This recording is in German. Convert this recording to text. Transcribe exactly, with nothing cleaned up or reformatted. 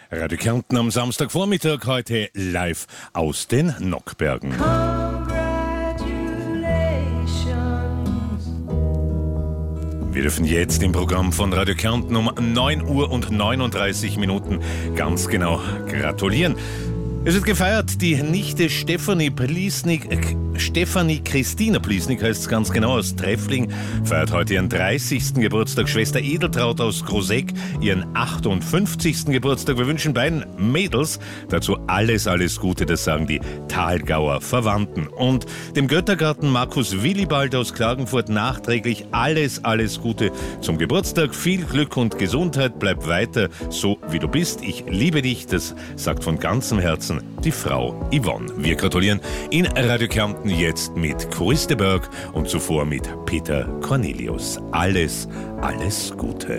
Radio Kärnten am Samstagvormittag, heute live aus den Nockbergen. Wir dürfen jetzt im Programm von Radio Kärnten um neun Uhr und neununddreißig Minuten ganz genau gratulieren. Es wird gefeiert, die Nichte Stefanie Pliesnik, äh, Stefanie Christina Pliesnik heißt es ganz genau, aus Treffling, feiert heute ihren dreißigsten Geburtstag. Schwester Edeltraut aus Groseck ihren achtundfünfzigsten Geburtstag. Wir wünschen beiden Mädels dazu alles, alles Gute, das sagen die Thalgauer Verwandten. Und dem Göttergarten Markus Willibald aus Klagenfurt nachträglich alles, alles Gute zum Geburtstag. Viel Glück und Gesundheit, bleib weiter so, wie du bist. Ich liebe dich, das sagt von ganzem Herzen die Frau Yvonne. Wir gratulieren in Radio Kärnten jetzt mit Chris de Berg und zuvor mit Peter Cornelius. Alles, alles Gute.